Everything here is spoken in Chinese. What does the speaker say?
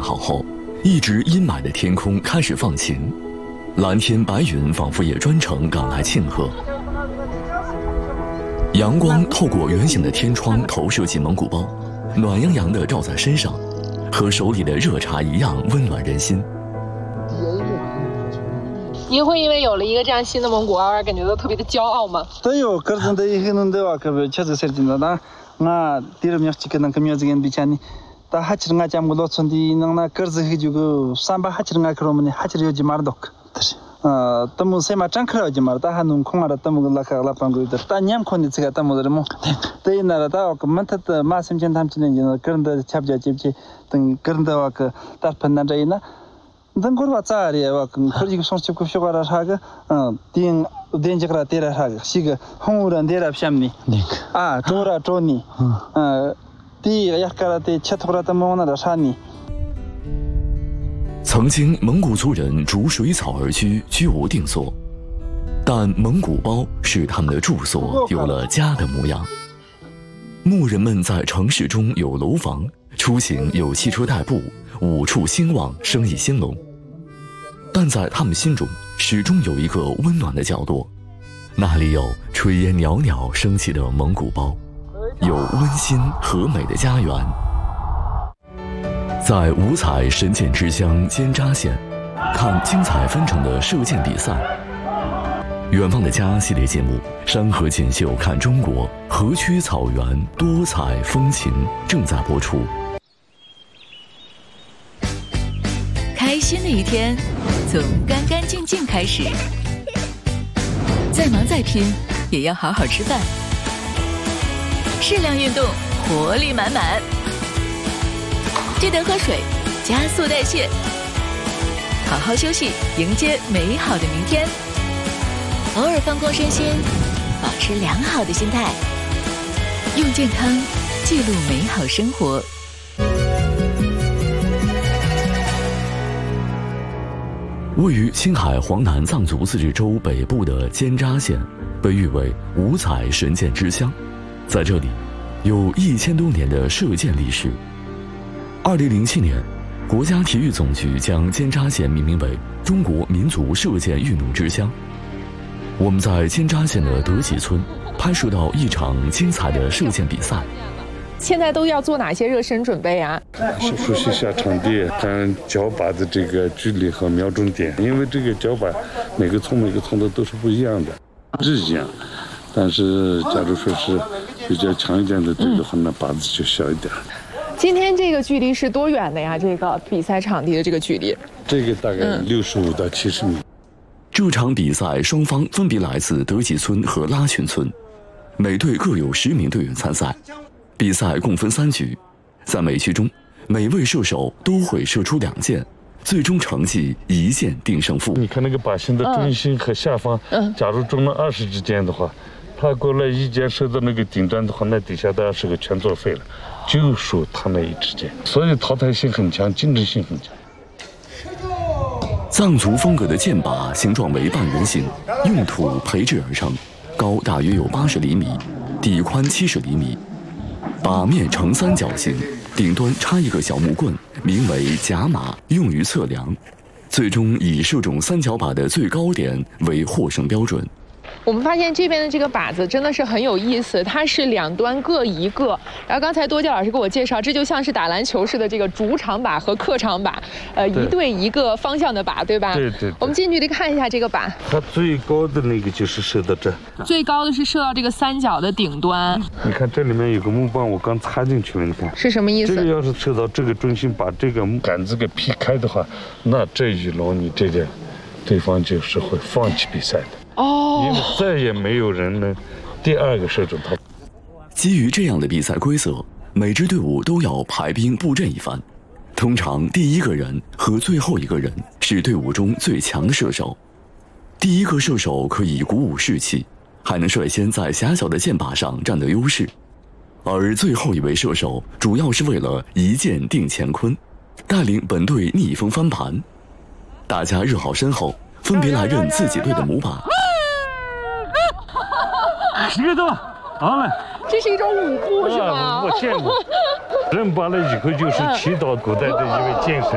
好后，一直阴霾的天空开始放晴，蓝天白云仿佛也专程赶来庆贺。阳光透过圆形的天窗投射进蒙古包，暖洋洋地照在身上，和手里的热茶一样温暖人心。 您会因为有了一个这样新的蒙古包而感觉到特别的骄傲吗？ 对哟，个人的一个人的话，可别确实是真的。那第二名几个人跟苗子跟比起来，他还是俺家木老村的，那个子黑就个300还是俺克罗们的，还是有几码多个。他们谁嘛张克了几码，他还能空了，他们个拉克拉邦国的，他年空的这个他们的么？对，那他个门他的马上见他们今年个人的差不多接不接，等个人的话个他碰到这一呢。等过了咋的哇？跟科技个上去个学过了啥个？电这个电了啥个？是个红人电了什么呢？啊，周了周呢？第一个呀，个的吃头了的么那的啥呢？ 曾经蒙古族人逐水草而居，居无定所，但蒙古包使他们的住所有了家的模样。牧人们在城市中有楼房，出行有汽车代步，五处兴旺，生意兴隆。但在他们心中，始终有一个温暖的角落，那里有炊烟袅袅升起的蒙古包，有温馨和美的家园。在五彩神剑之乡尖扎县，看精彩纷呈的射箭比赛。远方的家系列节目《山河锦绣看中国》，河曲草原多彩风情正在播出。 开心的一天从干干净净开始，再忙再拼也要好好吃饭，适量运动，活力满满，记得喝水，加速代谢，好好休息，迎接美好的明天。偶尔放空身心，保持良好的心态，用健康记录美好生活。 位于青海黄南藏族自治州北部的尖扎县，被誉为五彩神箭之乡。在这里，有1000多年的射箭历史。2007年，国家体育总局将尖扎县命名为中国民族射箭运动之乡。我们在尖扎县的德己村拍摄到一场精彩的射箭比赛。 现在都要做哪些热身准备啊？ 是熟悉一下场地，看脚靶的这个距离和瞄准点，因为这个脚靶每个村的都是不一样的，是一样。但是假如说是比较强一点的这个话，那靶子就小一点。 今天这个距离是多远的呀？这个比赛场地的这个距离？ 这个大概65到70米。 这场比赛双方分别来自德己村和拉群村，每队各有10名队员参赛。比赛共分3局，在每局中，每位射手都会射出2箭，最终成绩1箭定胜负。 你看那个靶心的中心和下方，假如中了20支箭的话，他过来1箭射到那个顶端的话，那底下的20个全作废了，就属他那1支箭，所以淘汰性很强，竞争性很强。 藏族风格的箭靶形状为半圆形，用土培制而成，高大约有80厘米，底宽70厘米。靶面呈三角形，顶端插一个小木棍，名为甲马，用于测量。最终以射中三角靶的最高点为获胜标准。 我们发现这边的这个靶子真的是很有意思，它是2端各一个。然后刚才多教老师给我介绍，这就像是打篮球似的，这个主场靶和客场靶，一队一个方向的靶，对吧？ 对对。 我们近距离看一下这个靶， 它最高的那个就是射到这， 最高的是射到这个三角的顶端。 你看这里面有个木棒，我刚插进去了，你看是什么意思？ 这个要是射到这个中心，把这个杆子给劈开的话，那这一轮你这个对方就是会放弃比赛的。因为再也没有人能第2个射中他。 基于这样的比赛规则，每支队伍都要排兵布阵一番。通常第1个人和最后1个人是队伍中最强的射手。第1个射手可以鼓舞士气，还能率先在狭小的箭靶上占得优势。而最后1位射手主要是为了1箭定乾坤，带领本队逆风翻盘。大家热好身后，分别来认自己队的母靶。 别动，好了。 这是一种舞步是吗？ 我见过。认靶了以后就是祈祷古代的一位剑神。